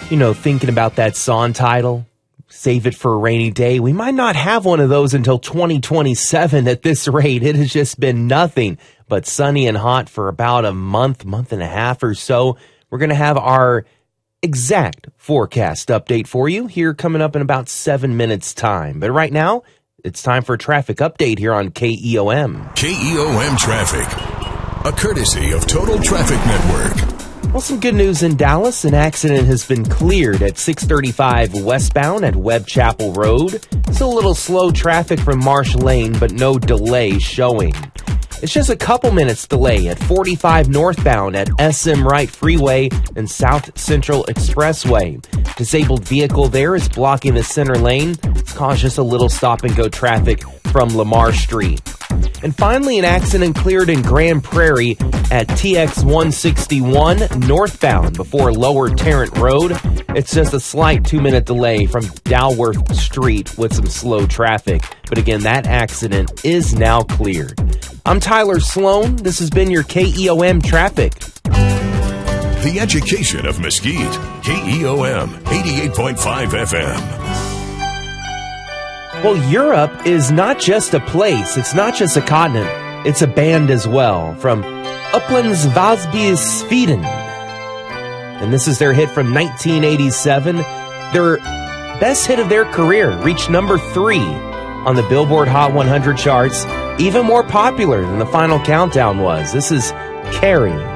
Thinking about that song title, save it for a rainy day. We might not have one of those until 2027 at this rate. It has just been nothing but sunny and hot for about a month and a half or so. We're going to have our exact forecast update for you here coming up in about 7 minutes' time. But right now, it's time for a traffic update here on KEOM. KEOM Traffic, a courtesy of Total Traffic Network. Well, some good news in Dallas. An accident has been cleared at 635 westbound at Webb Chapel Road. Still a little slow traffic from Marsh Lane, but no delay showing. It's just a couple minutes delay at 45 northbound at SM Wright Freeway and South Central Expressway. Disabled vehicle there is blocking the center lane. It's caused just a little stop-and-go traffic from Lamar Street. And finally, an accident cleared in Grand Prairie at TX 161 northbound before Lower Tarrant Road. It's just a slight 2-minute delay from Dalworth Street with some slow traffic. But again, that accident is now cleared. I'm Tyler Sloan. This has been your KEOM Traffic. The education of Mesquite. KEOM 88.5 FM. Well, Europe is not just a place. It's not just a continent. It's a band as well from Upplands Väsby, Sweden. And this is their hit from 1987. Their best hit of their career reached number 3 on the Billboard Hot 100 charts. Even more popular than the Final Countdown was. This is Carrie.